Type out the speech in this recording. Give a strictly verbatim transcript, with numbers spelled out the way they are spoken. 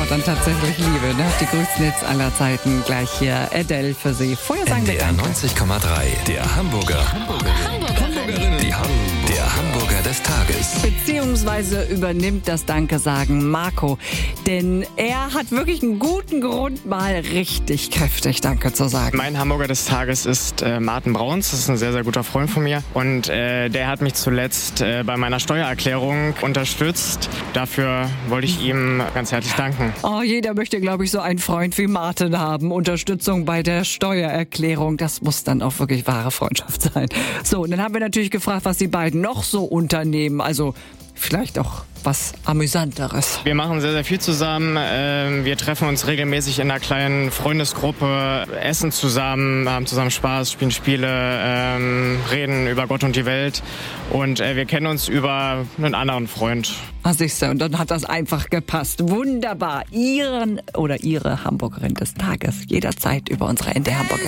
dann tatsächlich Liebe, ne? Die größten Hits aller Zeiten. Gleich hier Adele für Sie. Vorher sagen wir N D R neunzig Komma drei, der Hamburger. Hamburgerin. Hamburgerin. Die Ham der Hamburger des Tages. Beziehungsweise übernimmt das Danke-Sagen Marco. Denn er hat wirklich einen guten Grund, mal richtig kräftig Danke zu sagen. Mein Hamburger des Tages ist äh, Martin Brauns. Das ist ein sehr, sehr guter Freund von mir. Und äh, der hat mich zuletzt äh, bei meiner Steuererklärung unterstützt. Dafür wollte ich ihm ganz herzlich danken. Oh, jeder möchte, glaube ich, so einen Freund wie Martin haben. Unterstützung bei der Steuererklärung. Das muss dann auch wirklich wahre Freundschaft sein. So, und dann haben wir natürlich gefragt, was die beiden noch so unternehmen. Also vielleicht auch was Amüsanteres. Wir machen sehr, sehr viel zusammen. Wir treffen uns regelmäßig in einer kleinen Freundesgruppe, essen zusammen, haben zusammen Spaß, spielen Spiele, reden über Gott und die Welt. Und wir kennen uns über einen anderen Freund. Ah, siehst du, und dann hat das einfach gepasst. Wunderbar. Ihren oder Ihre Hamburgerin des Tages jederzeit über unsere N D R Hamburg.